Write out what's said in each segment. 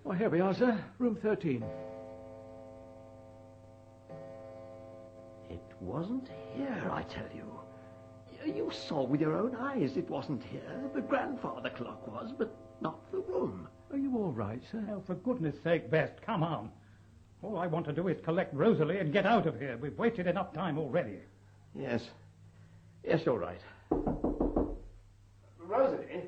Oh, here we are, sir. Room 13. It wasn't here, I tell you. You saw with your own eyes it wasn't here. The grandfather clock was, but not the room. Are you all right, sir? Oh, for goodness sake, Best, come on. All I want to do is collect Rosalie and get out of here. We've wasted enough time already. Yes. Yes, you're right. Rosalie?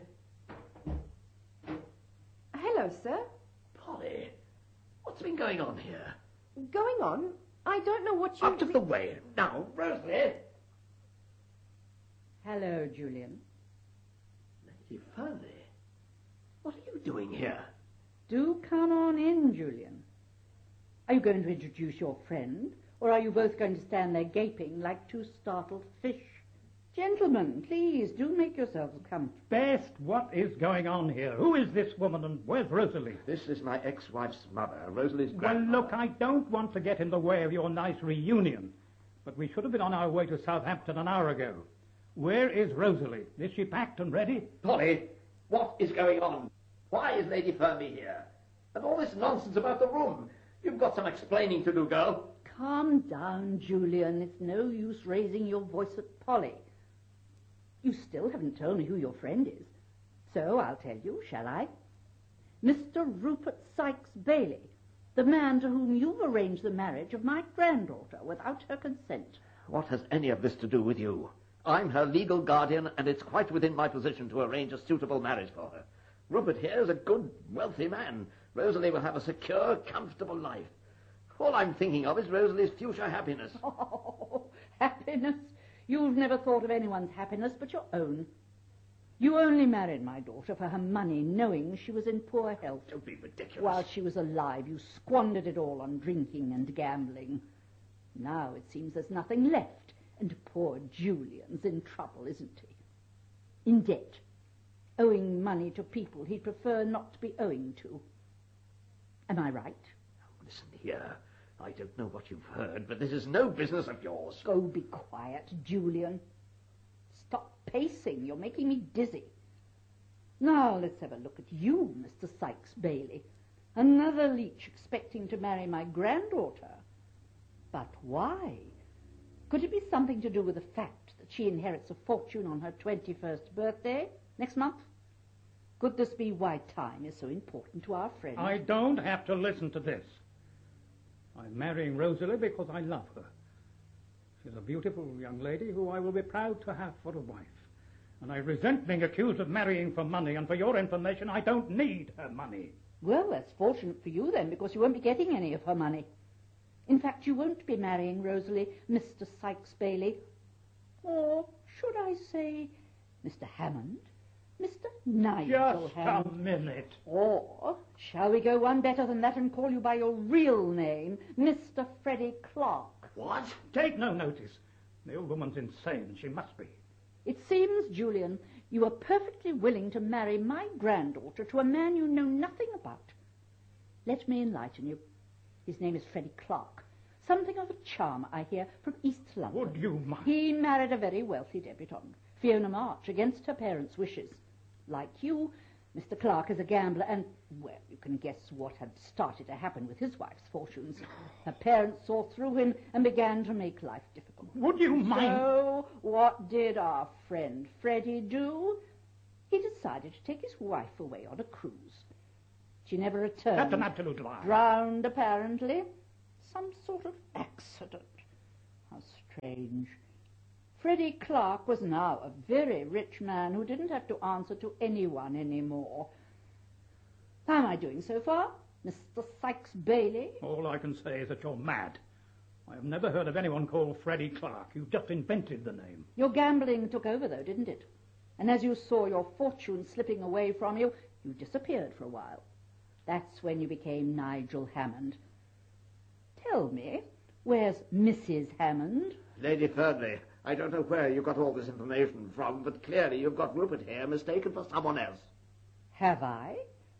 Hello, sir. Polly, what's been going on here? Going on? I don't know what you... Out of the way. Now, Rosalie. Hello, Julian. Lady Fernley, what are you doing here? Do come on in, Julian. Are you going to introduce your friend, or are you both going to stand there gaping like two startled fish? Gentlemen, please, do make yourselves comfortable. Best, what is going on here? Who is this woman and where's Rosalie? This is my ex-wife's mother, Rosalie's Well, grandmother. look, I don't want to get in the way of your nice reunion, but we should have been on our way to Southampton an hour ago. Where is Rosalie? Is she packed and ready? Polly, what is going on? Why is Lady Fernley here? And all this nonsense about the room. You've got some explaining to do, girl. Calm down, Julian. It's no use raising your voice at Polly. You still haven't told me who your friend is. So I'll tell you, shall I? Mr. Rupert Sykes Bailey, the man to whom you've arranged the marriage of my granddaughter without her consent. What has any of this to do with you? I'm her legal guardian, and it's quite within my position to arrange a suitable marriage for her. Rupert here is a good, wealthy man. Rosalie will have a secure, comfortable life. All I'm thinking of is Rosalie's future happiness. Oh, happiness? You've never thought of anyone's happiness but your own. You only married my daughter for her money, knowing she was in poor health. Don't be ridiculous. While she was alive, you squandered it all on drinking and gambling. Now it seems there's nothing left, and poor Julian's in trouble, isn't he? In debt, owing money to people he'd prefer not to be owing to. Am I right? Listen here. I don't know what you've heard, but this is no business of yours. Oh, be quiet, Julian. Stop pacing. You're making me dizzy. Now let's have a look at you, Mr. Sykes Bailey. Another leech expecting to marry my granddaughter. But why? Could it be something to do with the fact that she inherits a fortune on her 21st birthday next month? Could this be why time is so important to our friend? I don't have to listen to this. I'm marrying Rosalie because I love her. She's a beautiful young lady who I will be proud to have for a wife. And I resent being accused of marrying for money, and for your information, I don't need her money. Well, that's fortunate for you then, because you won't be getting any of her money. In fact, you won't be marrying Rosalie, Mr. Sykes Bailey. Or should I say, Mr. Hammond? Mr. Nigel Just Hammond. a minute. Or shall we go one better than that and call you by your real name, Mr. Freddie Clark? What? Take no notice. The old woman's insane. She must be. It seems, Julian, you are perfectly willing to marry my granddaughter to a man you know nothing about. Let me enlighten you. His name is Freddie Clark. Something of a charmer, I hear, from East London. Would you mind? He married a very wealthy debutante, Fiona March, against her parents' wishes. Like you, Mr. Clark is a gambler, and, well, you can guess what had started to happen with his wife's fortunes. Her parents saw through him and began to make life difficult. Would you mind? So, what did our friend Freddie do? He decided to take his wife away on a cruise. She never returned. That's an absolute lie. Drowned, apparently. Some sort of accident. How strange. Freddie Clark was now a very rich man who didn't have to answer to anyone anymore. How am I doing so far, Mr. Sykes Bailey? All I can say is that you're mad. I have never heard of anyone called Freddie Clark. You just invented the name. Your gambling took over, though, didn't it? And as you saw your fortune slipping away from you, you disappeared for a while. That's when you became Nigel Hammond. Tell me, where's Mrs. Hammond? Lady Fernley, I don't know where you got all this information from, but clearly you've got Rupert here mistaken for someone else. Have I?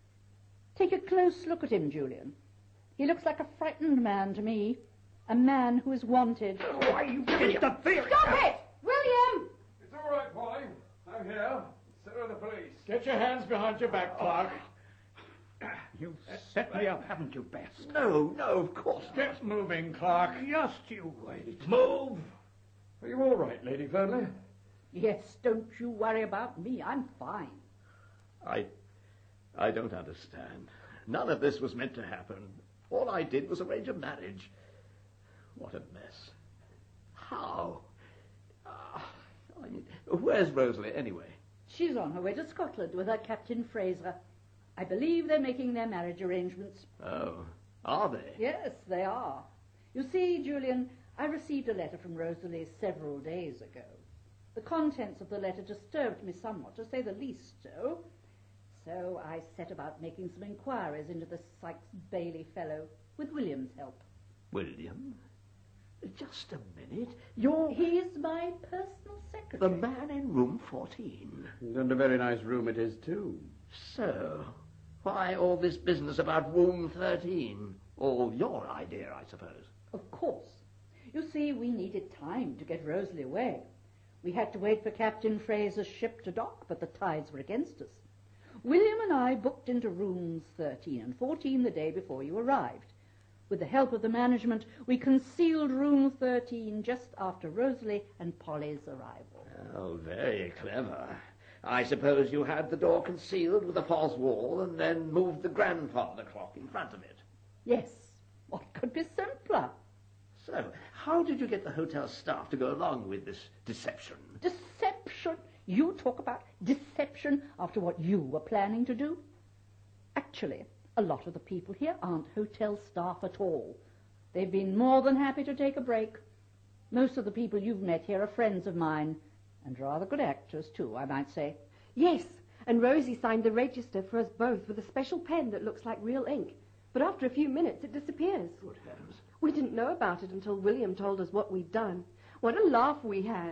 Take a close look at him, Julian. He looks like a frightened man to me. A man who is wanted. Why, you interfering? Stop it! William! It's all right, Polly. I'm here. So are the police. Get your hands behind your back, Clark. You've set me up, haven't you, Best? No, of course not. Get moving, Clark. Just you wait. Move! Are you all right, Lady Fernley? Yes, don't you worry about me. I'm fine. I don't understand. None of this was meant to happen. All I did was arrange a marriage. What a mess. How? Where's Rosalie, anyway? She's on her way to Scotland with her Captain Fraser. I believe they're making their marriage arrangements. Oh, are they? Yes, they are. You see, Julian, I received a letter from Rosalie several days ago. The contents of the letter disturbed me somewhat, to say the least so. So I set about making some inquiries into this Sykes-Bailey fellow, with William's help. William? Just a minute. He's my personal secretary. The man in room 14. And a very nice room it is, too. So, why all this business about room 13? All your idea, I suppose. Of course. You see, we needed time to get Rosalie away. We had to wait for Captain Fraser's ship to dock, but the tides were against us. William and I booked into rooms 13 and 14 the day before you arrived. With the help of the management, we concealed room 13 just after Rosalie and Polly's arrival. Oh, very clever. I suppose you had the door concealed with a false wall and then moved the grandfather clock in front of it. Yes, what could be simpler? So, how did you get the hotel staff to go along with this deception? Deception? You talk about deception after what you were planning to do? Actually, a lot of the people here aren't hotel staff at all. They've been more than happy to take a break. Most of the people you've met here are friends of mine, and rather good actors, too, I might say. Yes, and Rosie signed the register for us both with a special pen that looks like real ink. But after a few minutes, it disappears. Good heavens. We didn't know about it until William told us what we'd done. What a laugh we had.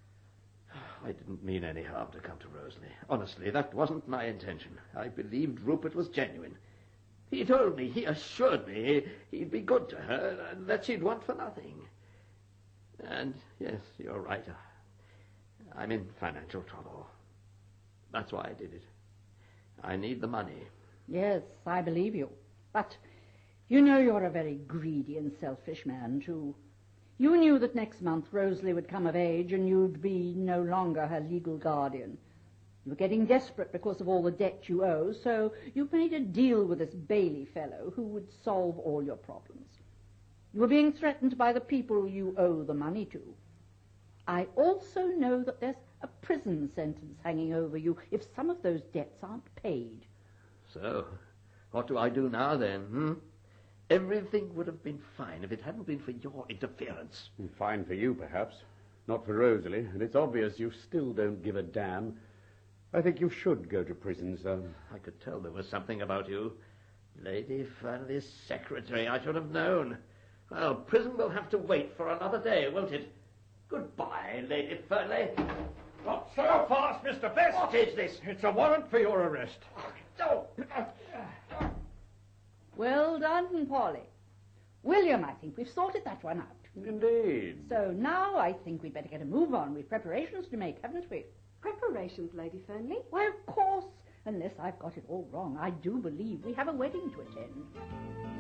I didn't mean any harm to come to Rosalie. Honestly, that wasn't my intention. I believed Rupert was genuine. He told me, he assured me he'd be good to her and that she'd want for nothing. And, yes, you're right. I'm in financial trouble. That's why I did it. I need the money. Yes, I believe you. But you know you're a very greedy and selfish man, too. You knew that next month Rosalie would come of age and you'd be no longer her legal guardian. You were getting desperate because of all the debt you owe, so you made a deal with this Bailey fellow who would solve all your problems. You were being threatened by the people you owe the money to. I also know that there's a prison sentence hanging over you if some of those debts aren't paid. So, what do I do now, then, Everything would have been fine if it hadn't been for your interference. Fine for you, perhaps. Not for Rosalie, and it's obvious you still don't give a damn. I think you should go to prison, sir. I could tell there was something about you. Lady Fernley's secretary, I should have known. Well, prison will have to wait for another day, won't it? Goodbye, Lady Fernley. Not so fast, Mr. Best. What is this? It's a warrant for your arrest. Oh. Well done, Polly. William, I think we've sorted that one out. Indeed. So now I think we'd better get a move on. We've preparations to make, haven't we? Preparations, Lady Fernley? Why, of course. Unless I've got it all wrong, I do believe we have a wedding to attend.